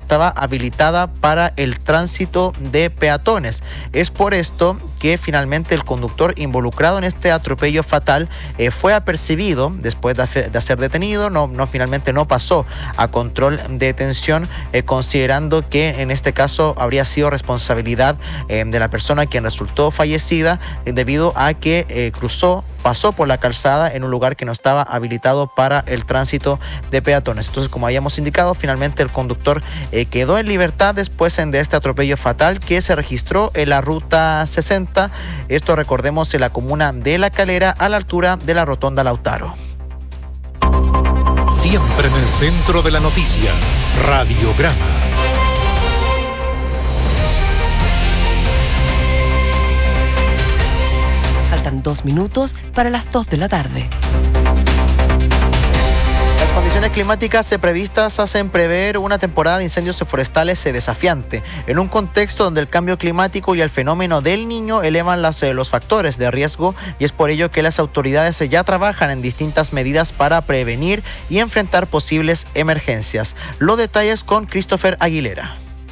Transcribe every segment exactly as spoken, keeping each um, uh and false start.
estaba habilitada para el tránsito de peatones. Es por esto que finalmente el conductor involucrado en este atropello fatal eh, fue apercibido después de, de ser detenido. No, no, finalmente no pasó a control de detención, eh, considerando que en este caso habría sido responsabilidad eh, de la persona quien resultó fallecida eh, debido a que eh, cruzó pasó por la calzada en un lugar que no estaba habilitado para el tránsito de peatones. Entonces, como habíamos indicado, finalmente el conductor eh, quedó en libertad después de este atropello fatal que se registró en la ruta sesenta. Esto, recordemos, en la comuna de La Calera, a la altura de la rotonda Lautaro. Siempre en el centro de la noticia, Radiograma. Faltan dos minutos para las dos de la tarde. Las condiciones climáticas previstas hacen prever una temporada de incendios forestales desafiante, en un contexto donde el cambio climático y el fenómeno del Niño elevan las, los factores de riesgo, y es por ello que las autoridades ya trabajan en distintas medidas para prevenir y enfrentar posibles emergencias. Los detalles con Christopher Aguilera.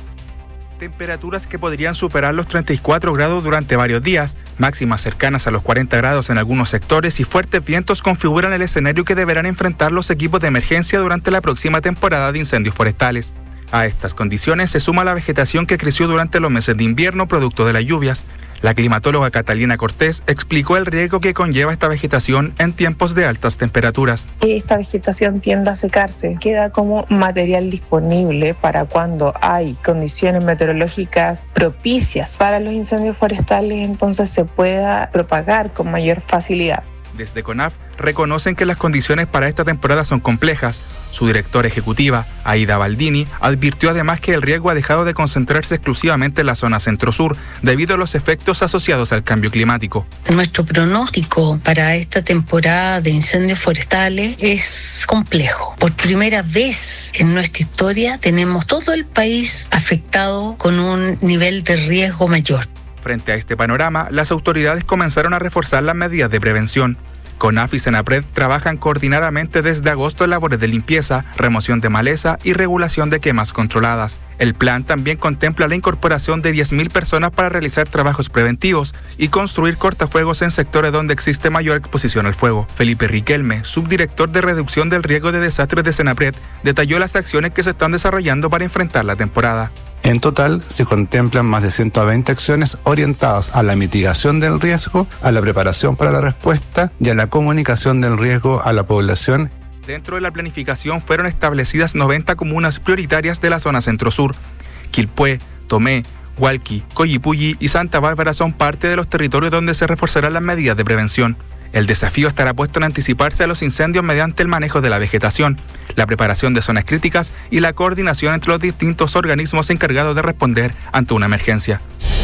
Temperaturas que podrían superar los treinta y cuatro grados durante varios días, máximas cercanas a los cuarenta grados en algunos sectores y fuertes vientos configuran el escenario que deberán enfrentar los equipos de emergencia durante la próxima temporada de incendios forestales. A estas condiciones se suma la vegetación que creció durante los meses de invierno producto de las lluvias. La climatóloga Catalina Cortés explicó el riesgo que conlleva esta vegetación en tiempos de altas temperaturas. Esta vegetación tiende a secarse, queda como material disponible para cuando hay condiciones meteorológicas propicias para los incendios forestales, entonces se pueda propagar con mayor facilidad. Desde CONAF reconocen que las condiciones para esta temporada son complejas. Su directora ejecutiva, Aida Baldini, advirtió además que el riesgo ha dejado de concentrarse exclusivamente en la zona centro-sur debido a los efectos asociados al cambio climático. Nuestro pronóstico para esta temporada de incendios forestales es complejo. Por primera vez en nuestra historia tenemos todo el país afectado con un nivel de riesgo mayor. Frente a este panorama, las autoridades comenzaron a reforzar las medidas de prevención. CONAF y Senapred trabajan coordinadamente desde agosto en labores de limpieza, remoción de maleza y regulación de quemas controladas. El plan también contempla la incorporación de diez mil personas para realizar trabajos preventivos y construir cortafuegos en sectores donde existe mayor exposición al fuego. Felipe Riquelme, subdirector de reducción del riesgo de desastres de Senapred, detalló las acciones que se están desarrollando para enfrentar la temporada. En total, se contemplan más de ciento veinte acciones orientadas a la mitigación del riesgo, a la preparación para la respuesta y a la comunicación del riesgo a la población. Dentro de la planificación fueron establecidas noventa comunas prioritarias de la zona centro-sur. Quilpué, Tomé, Hualqui, Collipulli y Santa Bárbara son parte de los territorios donde se reforzarán las medidas de prevención. El desafío estará puesto en anticiparse a los incendios mediante el manejo de la vegetación, la preparación de zonas críticas y la coordinación entre los distintos organismos encargados de responder ante una emergencia.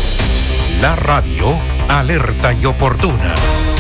La radio, alerta y oportuna.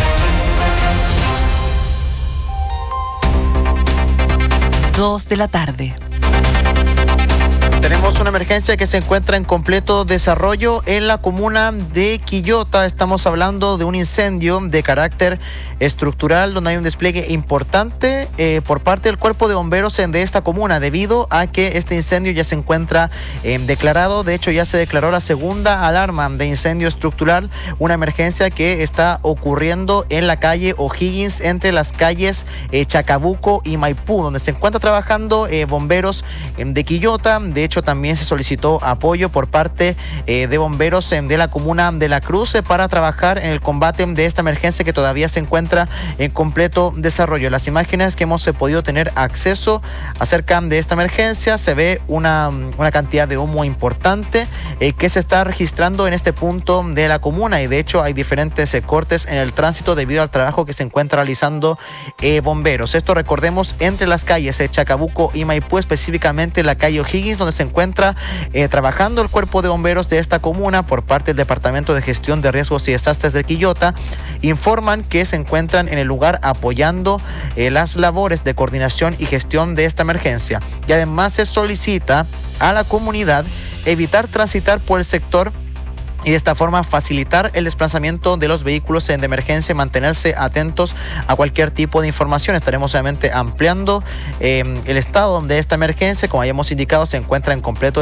Dos de la tarde. Tenemos una emergencia que se encuentra en completo desarrollo en la comuna de Quillota. Estamos hablando de un incendio de carácter estructural donde hay un despliegue importante eh, por parte del cuerpo de bomberos en, de esta comuna, debido a que este incendio ya se encuentra eh, declarado. De hecho, ya se declaró la segunda alarma de incendio estructural, una emergencia que está ocurriendo en la calle O'Higgins entre las calles eh, Chacabuco y Maipú, donde se encuentra trabajando eh, bomberos eh, de Quillota. De hecho, también se solicitó apoyo por parte eh, de bomberos eh, de la comuna de La Cruz eh, para trabajar en el combate de esta emergencia que todavía se encuentra en completo desarrollo. Las imágenes que hemos eh, podido tener acceso acerca de esta emergencia, se ve una, una cantidad de humo importante eh, que se está registrando en este punto de la comuna, y de hecho hay diferentes eh, cortes en el tránsito debido al trabajo que se encuentra realizando eh, bomberos. Esto, recordemos, entre las calles eh, Chacabuco y Maipú, específicamente la calle O'Higgins, donde se encuentra eh, trabajando el cuerpo de bomberos de esta comuna por parte del Departamento de Gestión de Riesgos y Desastres de Quillota. Informan que se encuentran en el lugar apoyando eh, las labores de coordinación y gestión de esta emergencia. Y además se solicita a la comunidad evitar transitar por el sector y de esta forma facilitar el desplazamiento de los vehículos de emergencia y mantenerse atentos a cualquier tipo de información. Estaremos obviamente ampliando eh, el estado de esta emergencia. Como habíamos indicado, se encuentra en completo